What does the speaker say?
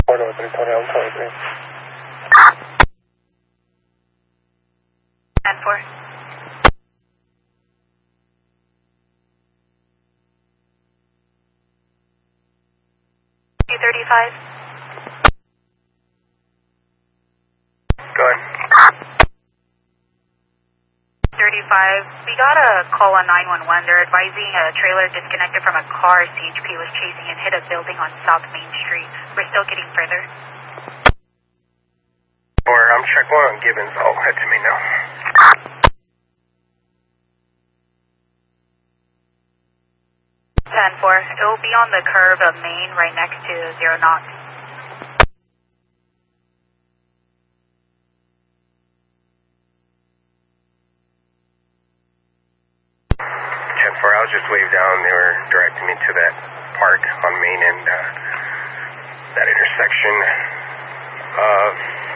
10-4. 235. Go ahead. 35. We got a call on 911. They're advising a trailer disconnected from a car CHP was chasing and hit a building on South Main Street. We're still getting further. Or I'm check one on Gibbons. I'll head to me now. 10-4. It will be on the curve of Main right next to 0 knots. I'll just wave down. They were directing me to that park on Main and that intersection.